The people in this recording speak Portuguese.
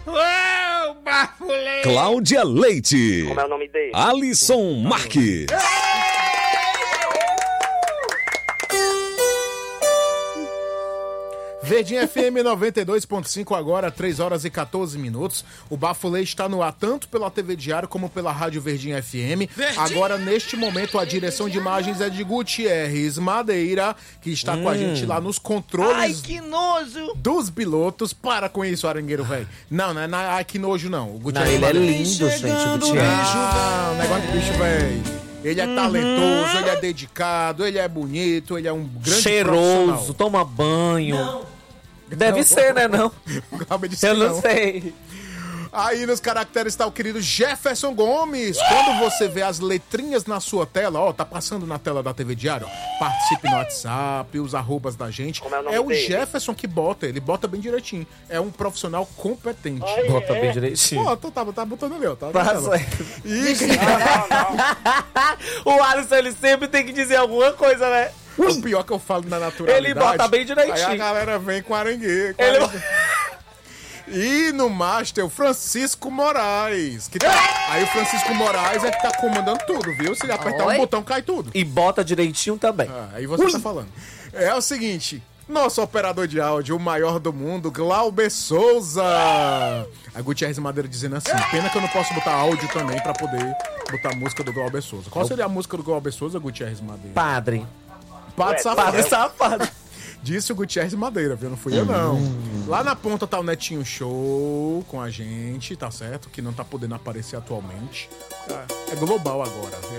Ô, Bafulê! Cláudia Leite. Como é o nome dele? Alisson Marques. Verdinha FM 92.5 agora, 3 horas e 14 minutos. O Bafulê está no ar tanto pela TV Diário como pela Rádio Verdinha FM. Verdinha! Agora, neste momento, a direção de imagens é de Gutierrez Madeira, que está com a gente lá nos Ai, controles que nojo! dos pilotos. Para com isso, arangueiro velho. Não, não é ai, que nojo, não. O Não, Gutierrez ele é Madeira. lindo, gente, o Chegando Gutierrez. Não, negócio de bicho, velho. Ele é talentoso, ele é dedicado, ele é bonito, ele é um grande Cheiroso, profissional. toma banho. Deve ser, né, não? Calma, disse Eu que não sei. Aí nos caracteres está o querido Jefferson Gomes. Quando você vê as letrinhas na sua tela, ó, tá passando na tela da TV Diário, ó, participe no WhatsApp, os arrobas da gente. Como é o nome É o dele? Jefferson que bota, ele bota bem direitinho. É um profissional competente. Ai, Bota bem direitinho. Pô, tá botando ali, ó. Tá Tá vendo? certo. E O Alisson, ele sempre tem que dizer alguma coisa, né? o pior que eu falo na naturalidade. Ele bota bem direitinho. Aí a galera vem com arengue. Ele... E no Master, o Francisco Moraes. Que tá... Aí o Francisco Moraes é que tá comandando tudo, viu? Se ele apertar um botão, cai tudo. E bota direitinho também. Aí você tá falando. É o seguinte, nosso operador de áudio, o maior do mundo, Glauber Souza. A Gutierrez Madeira dizendo assim, pena que eu não posso botar áudio também pra poder botar a música do Glauber Souza. Qual seria a música do Glauber Souza, Gutierrez Madeira? Padre. Padre Padre safado. Disse o Gutierrez Madeira, viu? Não fui eu, não. Lá na ponta tá o Netinho Show com a gente, tá certo? Que não tá podendo aparecer atualmente. É global agora.